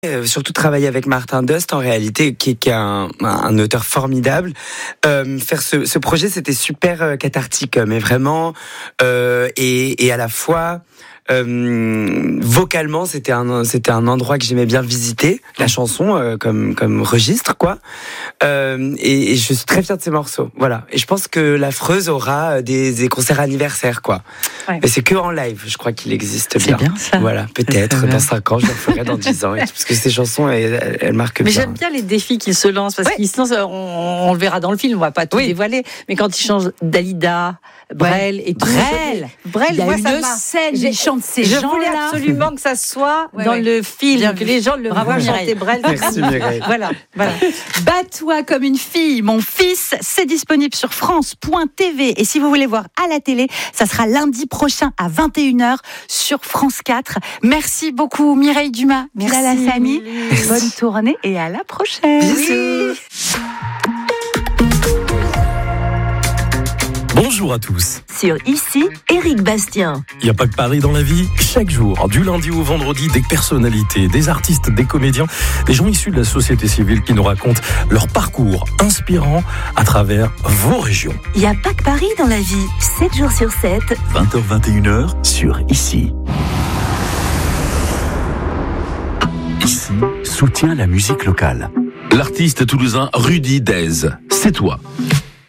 Surtout travailler avec Martin Dust en réalité, qui est un auteur formidable. Faire ce projet, c'était super cathartique, mais vraiment, et à la fois vocalement, c'était un endroit que j'aimais bien visiter, la chanson comme registre, quoi. Et je suis très fière de ces morceaux, voilà. Et je pense que l'Affreuse aura des concerts anniversaires, quoi. Ouais. Mais c'est que en live, je crois qu'il existe bien. C'est bien ça. Voilà, peut-être dans 5 ans, je le ferai dans 10 ans, parce que ces chansons, elles marquent bien. Mais j'aime bien les défis qu'ils se lancent, parce qu'ils se lancent, on le verra dans le film, on va pas tout dévoiler, mais quand ils changent Dalida, Brel et tout. Brel, il y a moi, une scène, ils chantent ces gens-là. Je voulais absolument que ça soit dans le film, que les gens le voient chanter Brel. Merci Mireille. Voilà. Bats-toi comme une fille, mon fils, c'est disponible sur France.tv. Et si vous voulez voir à la télé, ça sera lundi prochain à 21h sur France 4. Merci beaucoup Mireille Dumas, Bilal Hassani. Bonne tournée et à la prochaine. Bisous. Bonjour à tous. Sur Ici, Éric Bastien. Il n'y a pas que Paris dans la vie. Chaque jour, du lundi au vendredi, des personnalités, des artistes, des comédiens, des gens issus de la société civile qui nous racontent leur parcours inspirant à travers vos régions. Il n'y a pas que Paris dans la vie. 7 jours sur 7. 20h-21h sur Ici. Ici, soutient la musique locale. L'artiste toulousain Rudy Dez, c'est toi.